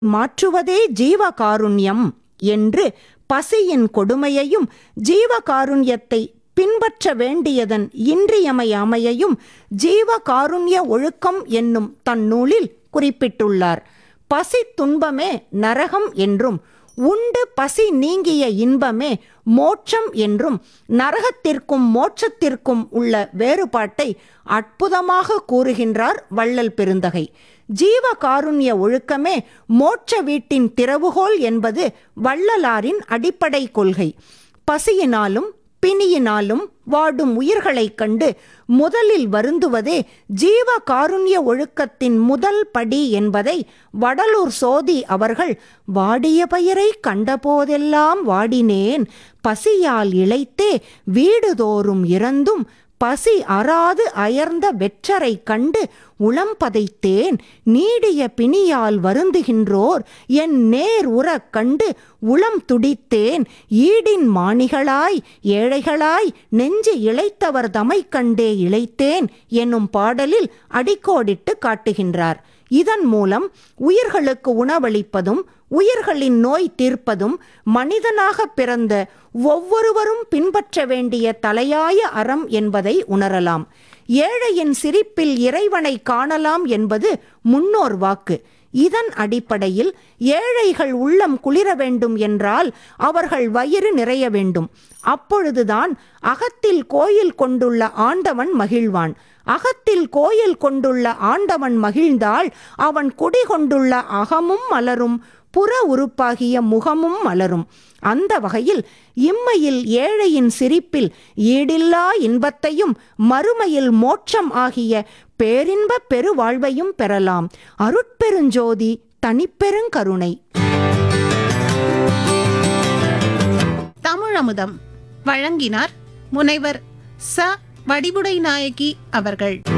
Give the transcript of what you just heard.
மாற்றுவதே ஜீவகாருண்யம் என்று பசியின் கொடுமையையும் ஜீவகாருண்யத்தை பின்பற்ற வேண்டியதன் இன்றியமையாமையையும் ஜீவகாருண்ய ஒழுக்கம் என்னும் தன் நூலில் குறிப்பிட்டுள்ளார். பசி துன்பமே நரகம் என்றும் உண்டு பசி நீங்கிய இன்பமே மோட்சம் என்றும் நரகத்திற்கும் மோட்சத்திற்கும் உள்ள வேறுபாட்டை அற்புதமாக கூறுகின்றார் வள்ளல் பெருந்தகை. ஜீவகாருண்ய ஒழுக்கமே மோட்ச வீட்டின் திறவுகோல் என்பது வள்ளலாரின் அடிப்படை கொள்கை. பசியினாலும் பிணியினாலும் வாடும் உயிர்களைக் கண்டு முதலில் வருந்துவதே ஜீவகாருண்ய ஒழுக்கத்தின் முதல் படி என்பதை வடலூர் சோதி அவர்கள் வாடிய பயிரை கண்டபோதெல்லாம் வாடினேன், பசியால் இளைத்தே வீடுதோறும் இறந்தும் பசி அறாது அயர்ந்த வெற்றரை கண்டு உளம் பதைத்தேன், நீடிய பிணியால் வருந்துகின்றோர் என் நேர் உறக் கண்டு உளம் துடித்தேன், ஈடின் மாணிகளாய் ஏழைகளாய் நெஞ்சு இளைத்தவர் தமை கண்டே இளைத்தேன் என்னும் பாடலில் அடிக்கோடிட்டு காட்டுகின்றார். இதன் மூலம் உயிர்களுக்கு உணவளிப்பதும் உயிர்களின் நோய் தீர்ப்பதும் மனிதனாக பிறந்த ஒவ்வொருவரும் பின்பற்ற வேண்டிய தலையாய அறம் என்பதை உணரலாம். ஏழையின் சிரிப்பில் இறைவனை காணலாம் என்பது முன்னோர் வாக்கு. இதன் அடிப்படையில் ஏழைகள் உள்ளம் குளிர வேண்டும் என்றால் அவர்கள் வயிறு நிறைய வேண்டும். அப்பொழுதுதான் அகத்தில் கோயில் கொண்டுள்ள ஆண்டவன் மகிழ்வான். அகத்தில் கோயில் கொண்டுள்ள ஆண்டவன் மகிழ்ந்தால் அவன் குடிகொண்டுள்ள அகமும் மலரும், புற உறுப்பாகிய முகமும் மலரும். அந்த வகையில் இம்மையில் ஏழையின் சிரிப்பில் ஈடில்லா இன்பத்தையும் மறுமையில் மோட்சம் ஆகிய பேரின்ப பெருவாழ்வையும் பெறலாம். அருட்பெருஞ்சோதி தனிப்பெருங்கருணை. தமிழமுதம் வழங்கினார் முனைவர் ச. வடிவுடை நாயகி அவர்கள்.